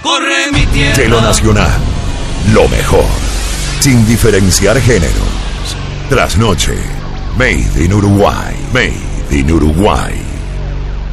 corre mi tierra. De lo nacional, lo mejor, sin diferenciar géneros. Trasnoche, Made in Uruguay. Made in Uruguay.